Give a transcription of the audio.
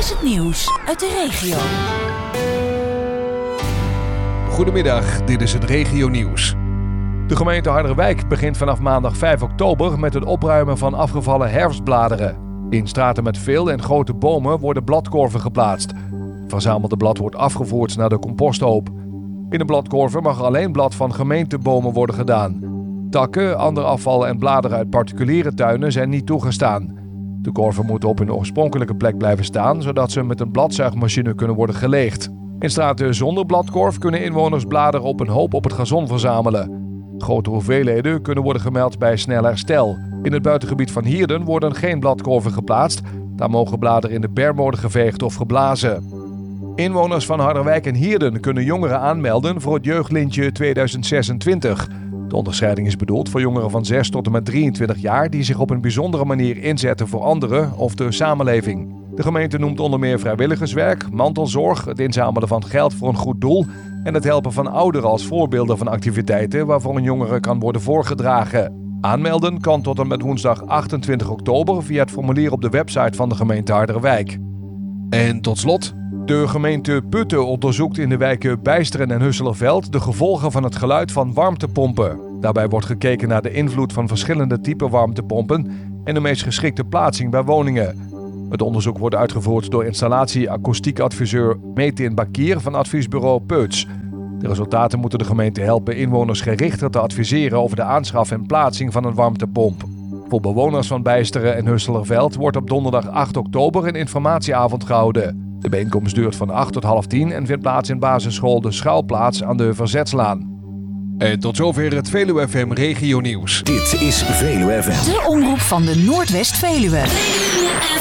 is het nieuws uit de regio. Goedemiddag, dit is het regionieuws. De gemeente Harderwijk begint vanaf maandag 5 oktober met het opruimen van afgevallen herfstbladeren. In straten met veel en grote bomen worden bladkorven geplaatst. Het verzamelde blad wordt afgevoerd naar de composthoop. In de bladkorven mag alleen blad van gemeentebomen worden gedaan. Takken, ander afval en bladeren uit particuliere tuinen zijn niet toegestaan. De korven moeten op hun oorspronkelijke plek blijven staan, zodat ze met een bladzuigmachine kunnen worden geleegd. In straten zonder bladkorf kunnen inwoners bladeren op een hoop op het gazon verzamelen. Grote hoeveelheden kunnen worden gemeld bij Snel Herstel. In het buitengebied van Hierden worden geen bladkorven geplaatst. Daar mogen bladeren in de berm worden geveegd of geblazen. Inwoners van Harderwijk en Hierden kunnen jongeren aanmelden voor het jeugdlintje 2026. De onderscheiding is bedoeld voor jongeren van 6 tot en met 23 jaar die zich op een bijzondere manier inzetten voor anderen of de samenleving. De gemeente noemt onder meer vrijwilligerswerk, mantelzorg, het inzamelen van geld voor een goed doel en het helpen van ouderen als voorbeelden van activiteiten waarvoor een jongere kan worden voorgedragen. Aanmelden kan tot en met woensdag 28 oktober via het formulier op de website van de gemeente Harderwijk. En tot slot, de gemeente Putten onderzoekt in de wijken Bijsteren en Husselerveld de gevolgen van het geluid van warmtepompen. Daarbij wordt gekeken naar de invloed van verschillende typen warmtepompen en de meest geschikte plaatsing bij woningen. Het onderzoek wordt uitgevoerd door installatie-akoestiekadviseur Metin Bakir van adviesbureau Peuts. De resultaten moeten de gemeente helpen inwoners gerichter te adviseren over de aanschaf en plaatsing van een warmtepomp. Voor bewoners van Bijsteren en Husselerveld wordt op donderdag 8 oktober een informatieavond gehouden. De bijeenkomst duurt van 8 tot half 10 en vindt plaats in basisschool De Schuilplaats aan de Verzetslaan. En tot zover het Veluwe FM Regionieuws. Dit is Veluwe FM. De omroep van de Noordwest-Veluwe.